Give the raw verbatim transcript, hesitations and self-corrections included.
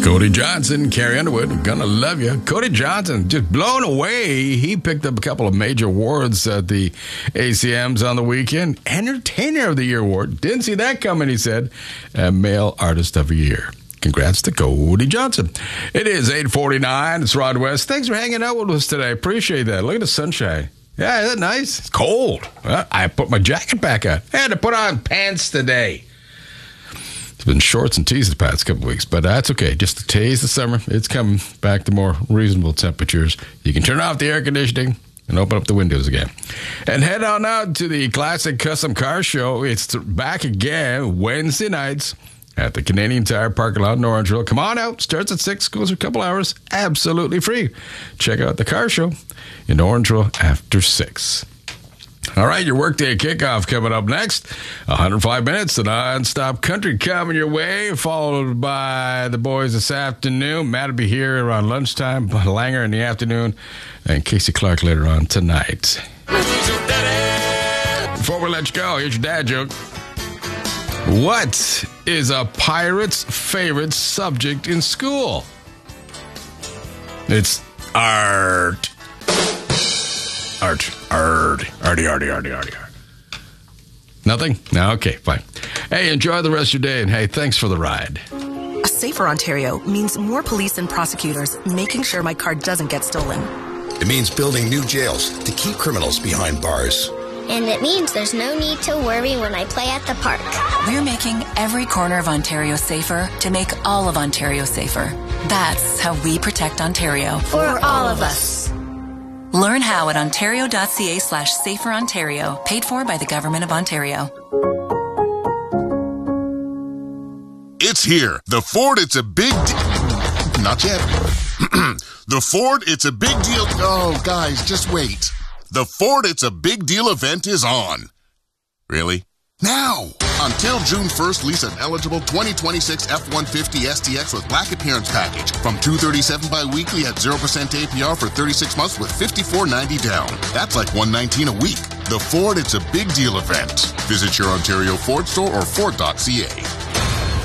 Cody Johnson, Carrie Underwood, gonna love you. Cody Johnson, just blown away. He picked up a couple of major awards at the A C Ms on the weekend. Entertainer of the Year award. Didn't see that coming, he said. Uh, Male Artist of the Year. Congrats to Cody Johnson. It is eight forty-nine. It's Rod West. Thanks for hanging out with us today. Appreciate that. Look at the sunshine. Yeah, isn't that nice? It's cold. Well, I put my jacket back on. I had to put on pants today. It's been shorts and tees the past couple weeks, but that's okay. Just to tease the summer. It's coming back to more reasonable temperatures. You can turn off the air conditioning and open up the windows again. And head on out to the Classic Custom Car Show. It's back again Wednesday nights at the Canadian Tire parking lot in Orangeville. Come on out. Starts at six, goes for a couple hours. Absolutely free. Check out the car show in Orangeville after six. All right, your workday kickoff coming up next. one hundred five minutes of non-stop country coming your way, followed by the boys this afternoon. Matt will be here around lunchtime, Langer in the afternoon, and Casey Clark later on tonight. Before we let you go, here's your dad joke. What is a pirate's favorite subject in school? It's art. Art. Art. Arty, arty, arty, arty, arty. Nothing? No? Okay, fine. Hey, enjoy the rest of your day, and hey, thanks for the ride. A safer Ontario means more police and prosecutors making sure my car doesn't get stolen. It means building new jails to keep criminals behind bars. And it means there's no need to worry when I play at the park. We're making every corner of Ontario safer to make all of Ontario safer. That's how we protect Ontario. For all of us. Learn how at ontario.ca slash safer Ontario, paid for by the Government of Ontario. It's here. The Ford It's a Big Deal. Not yet. The Ford It's a Big Deal. Oh, guys, just wait. The Ford It's a Big Deal event is on. Really? Now! Until June first, lease an eligible twenty twenty-six F one fifty S T X with black appearance package from two hundred thirty-seven dollars bi-weekly at zero percent A P R for thirty-six months with fifty-four ninety down. That's like one hundred nineteen dollars a week. The Ford It's a Big Deal event. Visit your Ontario Ford store or Ford dot C A.